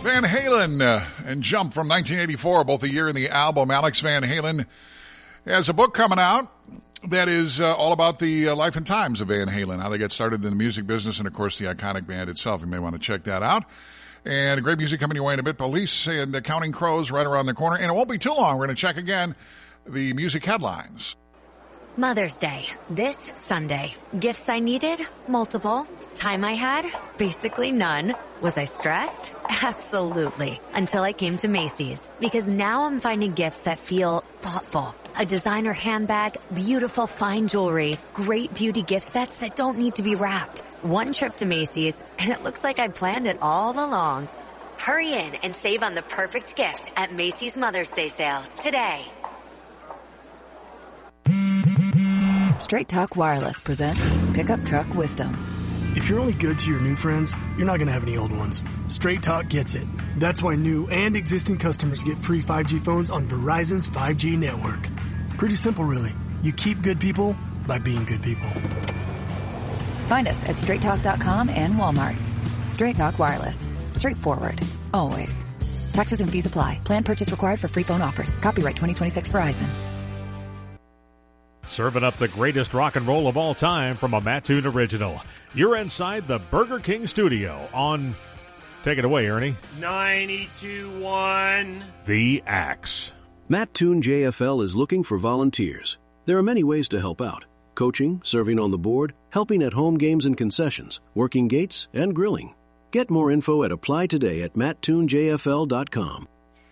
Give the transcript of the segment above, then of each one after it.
Van Halen and Jump from 1984, both a year in the album. Alex Van Halen has a book coming out that is all about the life and times of Van Halen, how they got started in the music business, and, of course, the iconic band itself. You may want to check that out. And great music coming your way in a bit. Police and the Counting Crows right around the corner. And it won't be too long. We're going to check again the music headlines. Mother's Day, this Sunday. Gifts I needed? Multiple. Time I had? Basically none. Was I stressed? Absolutely. Until I came to Macy's. Because now I'm finding gifts that feel thoughtful. A designer handbag, beautiful fine jewelry, great beauty gift sets that don't need to be wrapped. One trip to Macy's, and it looks like I planned it all along. Hurry in and save on the perfect gift at Macy's Mother's Day sale today. Straight Talk Wireless presents Pickup Truck Wisdom. If you're only good to your new friends, you're not going to have any old ones. Straight Talk gets it. That's why new and existing customers get free 5G phones on Verizon's 5G network. Pretty simple, really. You keep good people by being good people. Find us at straighttalk.com and Walmart. Straight Talk Wireless. Straightforward. Always. Taxes and fees apply. Plan purchase required for free phone offers. Copyright 2026 Verizon. Serving up the greatest rock and roll of all time from a Mattoon original. You're inside the Burger King studio on... Take it away, Ernie. 92.1 The Axe. Mattoon JFL is looking for volunteers. There are many ways to help out. Coaching, serving on the board, helping at home games and concessions, working gates, and grilling. Get more info at apply today at mattoonjfl.com.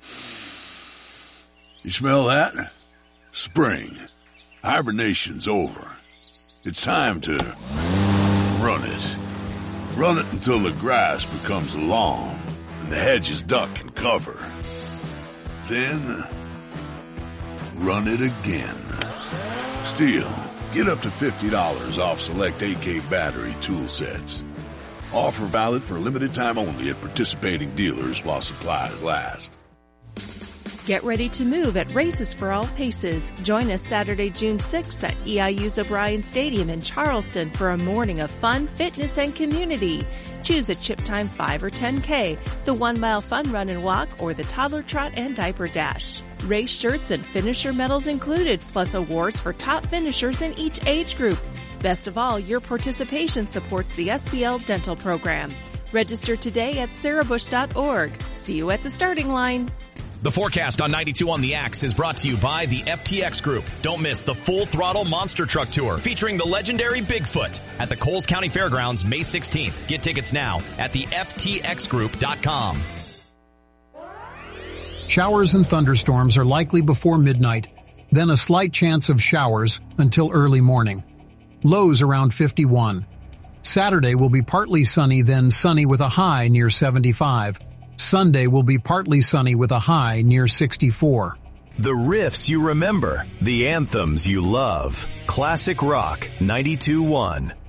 You smell that? Spring. Hibernation's over. It's time to run it. Run it until the grass becomes long and the hedges duck and cover. Then, run it again. Stihl, get up to $50 off select AK battery tool sets. Offer valid for a limited time only at participating dealers while supplies last. Get ready to move at Races for All Paces. Join us Saturday, June 6th at EIU's O'Brien Stadium in Charleston for a morning of fun, fitness, and community. Choose a Chip Time 5 or 10K, the 1 mile fun run and walk, or the toddler trot and diaper dash. Race shirts and finisher medals included, plus awards for top finishers in each age group. Best of all, your participation supports the SBL dental program. Register today at sarahbush.org. See you at the starting line. The forecast on 92 on the Axe is brought to you by the FTX Group. Don't miss the Full Throttle Monster Truck Tour featuring the legendary Bigfoot at the Coles County Fairgrounds May 16th. Get tickets now at the ftxgroup.com. Showers and thunderstorms are likely before midnight, then a slight chance of showers until early morning. Lows around 51. Saturday will be partly sunny, then sunny with a high near 75. Sunday will be partly sunny with a high near 64. The riffs you remember, the anthems you love. Classic Rock 92.1.